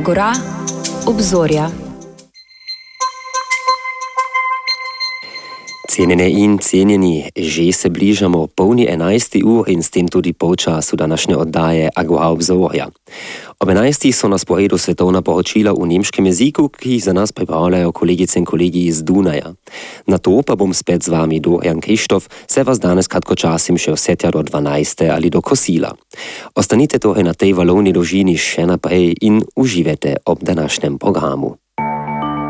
Agora, obzorja. Cijenjene in cijenjeni, že se bližamo polni 11. uri in s tem tudi polčasu današnje oddaje Agora obzorja. Ob 11. so nas pojedu svetovna poročila v nemškem jeziku, ki jih za nas pripravljajo kolegice in kolegi iz Dunaja. Na to pa bom spet z vami, Dorian Krištof, se vas danes kratkočasim še vsetja do 12. ali do kosila. Ostanite torej na tej valovni dolžini še naprej in uživajte ob današnjem programu.